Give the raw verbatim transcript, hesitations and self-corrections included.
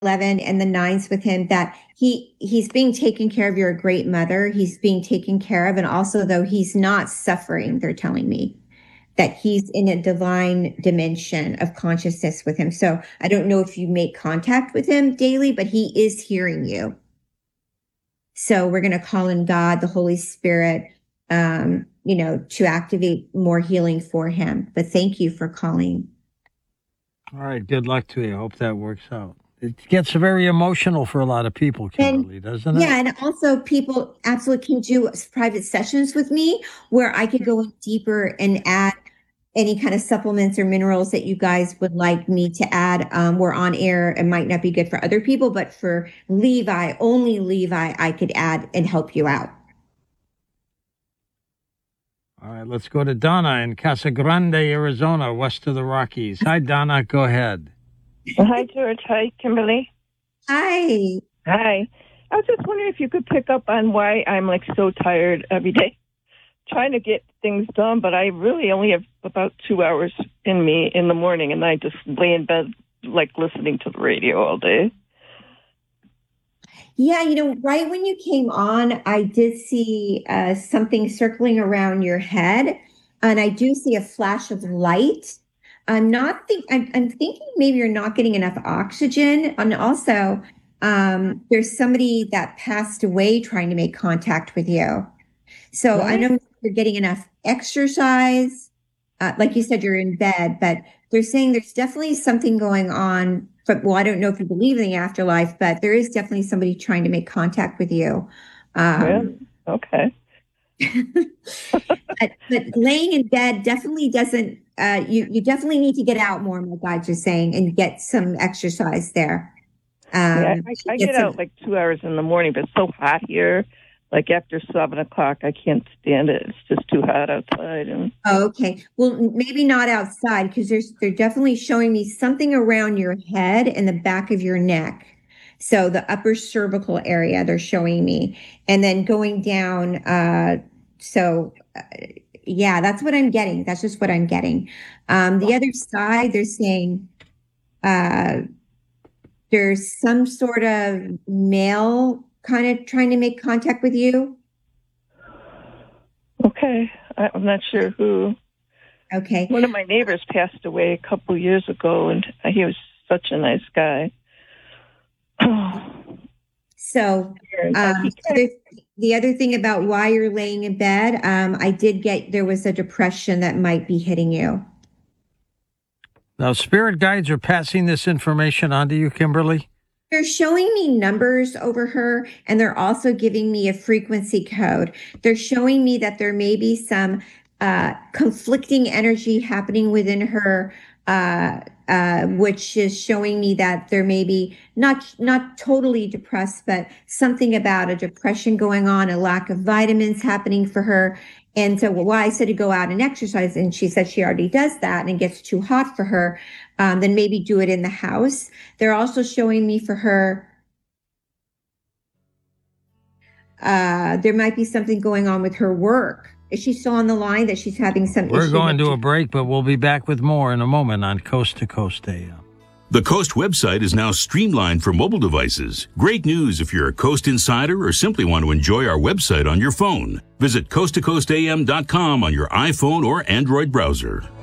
eleven and the nines with him, that he he's being taken care of. You're a great mother. He's being taken care of. And also, though, he's not suffering, they're telling me that he's in a divine dimension of consciousness with him. So I don't know if you make contact with him daily, but he is hearing you. So we're going to call in God, the Holy Spirit, um, you know, to activate more healing for him. But thank you for calling. All right. Good luck to you. I hope that works out. It gets very emotional for a lot of people, Kimberly, and, doesn't it? Yeah, and also people absolutely can do private sessions with me where I could go in deeper and add any kind of supplements or minerals that you guys would like me to add. Um, we're on air. It might not be good for other people, but for Levi, only Levi, I could add and help you out. All right, let's go to Donna in Casa Grande, Arizona, west of the Rockies. Hi, Donna. Go ahead. Hi, George. Hi, Kimberly. Hi. Hi. I was just wondering if you could pick up on why I'm like so tired every day trying to get things done, but I really only have about two hours in me in the morning, and I just lay in bed like listening to the radio all day. Yeah, you know, right when you came on, I did see uh, something circling around your head, and I do see a flash of light. I'm not think I'm, I'm thinking maybe you're not getting enough oxygen, and also um, there's somebody that passed away trying to make contact with you. So right. I don't know if you're getting enough exercise. Uh, like you said, you're in bed, but they're saying there's definitely something going on. But, well, I don't know if you believe in the afterlife, but there is definitely somebody trying to make contact with you. Um, yeah. Okay. but, but laying in bed definitely doesn't, uh, you, you definitely need to get out more, my God, you're saying, and get some exercise there. Um, yeah, I, I get, get some, out like two hours in the morning, but it's so hot here. Like after seven o'clock, I can't stand it. It's just too hot outside. And oh, okay. Well, maybe not outside, because there's they're definitely showing me something around your head and the back of your neck. So the upper cervical area they're showing me, and then going down. Uh, so uh, yeah, that's what I'm getting. That's just what I'm getting. Um, the other side, they're saying uh, there's some sort of male kind of trying to make contact with you. Okay. I'm not sure who. Okay. One of my neighbors passed away a couple years ago, and he was such a nice guy. So um, the, the other thing about why you're laying in bed, um, I did get, there was a depression that might be hitting you. Now, spirit guides are passing this information on to you, Kimberly? They're showing me numbers over her, and they're also giving me a frequency code. They're showing me that there may be some uh, conflicting energy happening within her, uh, uh, which is showing me that there may be not not totally depressed, but something about a depression going on, a lack of vitamins happening for her. And so why I said to go out and exercise, and she said she already does that, and it gets too hot for her, um, then maybe do it in the house. They're also showing me for her, uh, there might be something going on with her work. Is she still on the line that she's having some We're issue? going to a break, but we'll be back with more in a moment on Coast to Coast A M. The Coast website is now streamlined for mobile devices. Great news if you're a Coast insider or simply want to enjoy our website on your phone. Visit coast to coast a m dot com on your iPhone or Android browser.